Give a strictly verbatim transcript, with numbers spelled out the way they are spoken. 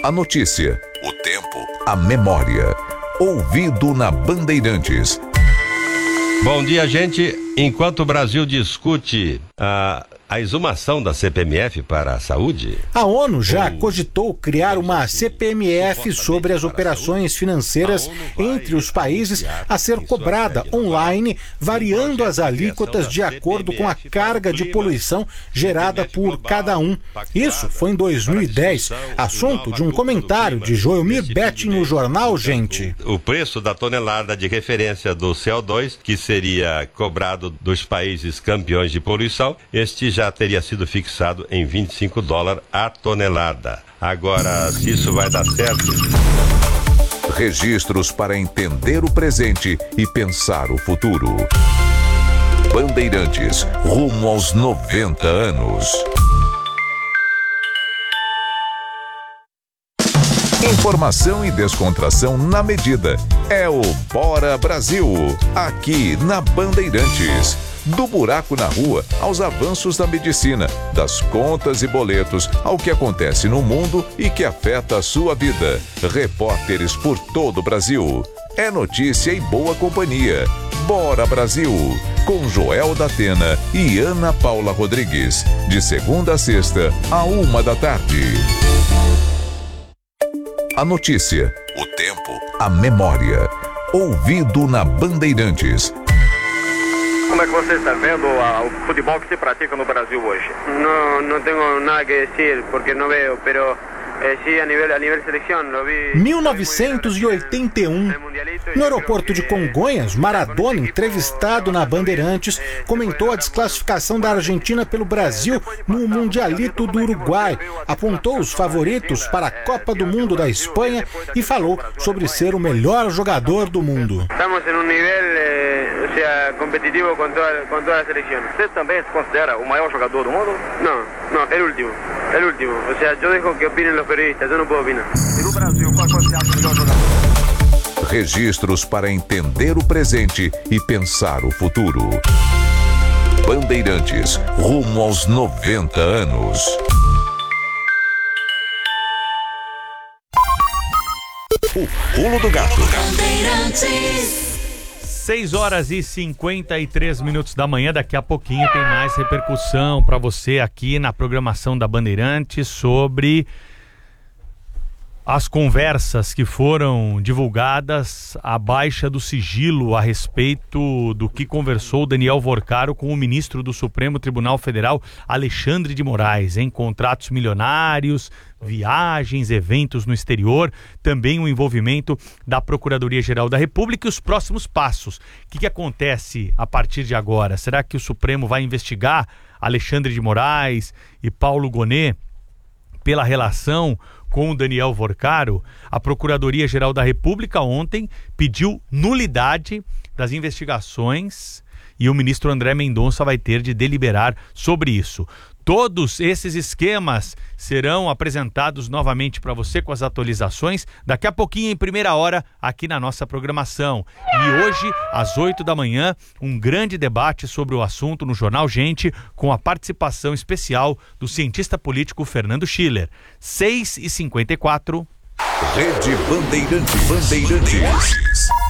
A notícia, o tempo, a memória. Ouvido na Bandeirantes. Bom dia, gente. Enquanto o Brasil discute a, a exumação da C P M F para a saúde... A ONU já cogitou criar uma C P M F sobre as operações financeiras entre os países a ser cobrada online, variando as alíquotas de acordo com a carga de poluição gerada por cada um. Isso foi em dois mil e dez, assunto de um comentário de Joelmir Betti no jornal Gente. O preço da tonelada de referência do C O dois, que seria cobrado dos países campeões de poluição, este já teria sido fixado em vinte e cinco dólares a tonelada. Agora, se isso vai dar certo... Registros para entender o presente e pensar o futuro. Bandeirantes, rumo aos noventa anos. Informação e descontração na medida. É o Bora Brasil, aqui na Bandeirantes. Do buraco na rua aos avanços da medicina, das contas e boletos ao que acontece no mundo e que afeta a sua vida. Repórteres por todo o Brasil. É notícia e boa companhia. Bora Brasil, com Joel da Atena e Ana Paula Rodrigues. De segunda a sexta, a uma da tarde. A notícia, o tempo, a memória. Ouvido na Bandeirantes. Como é que você está vendo a, o futebol que se pratica no Brasil hoje? Não, não tenho nada que dizer, porque não vejo, pero eh, sí, a nível, a nível seleção, lo vi... mil novecentos e oitenta e um, no aeroporto de Congonhas, Maradona, entrevistado na Bandeirantes, comentou a desclassificação da Argentina pelo Brasil no Mundialito do Uruguai, apontou os favoritos para a Copa do Mundo da Espanha e falou sobre ser o melhor jogador do mundo. Estamos em um nível... Eh... o sea, competitivo com toda, com toda a seleção. Você também se considera o maior jogador do mundo? Não, não, é o último, é o último. O sea, eu deixo que opinem os periodistas, eu não posso opinar. E no Brasil, qual você acha o melhor jogador? Registros para entender o presente e pensar o futuro. Bandeirantes, rumo aos noventa anos. O pulo do gato. seis horas e cinquenta e três minutos da manhã. Daqui a pouquinho tem mais repercussão para você aqui na programação da Bandeirantes sobre as conversas que foram divulgadas, a baixa do sigilo a respeito do que conversou Daniel Vorcaro com o ministro do Supremo Tribunal Federal, Alexandre de Moraes, em contratos milionários, viagens, eventos no exterior, também o envolvimento da Procuradoria-Geral da República e os próximos passos. O que, que acontece a partir de agora? Será que o Supremo vai investigar Alexandre de Moraes e Paulo Gonet pela relação com o Daniel Vorcaro? A Procuradoria-Geral da República ontem pediu nulidade das investigações e o ministro André Mendonça vai ter de deliberar sobre isso. Todos esses esquemas serão apresentados novamente para você com as atualizações daqui a pouquinho em primeira hora aqui na nossa programação. E hoje, às oito da manhã, um grande debate sobre o assunto no Jornal Gente com a participação especial do cientista político Fernando Schiller. seis e cinquenta e quatro. Rede Bandeirantes. Bandeirantes.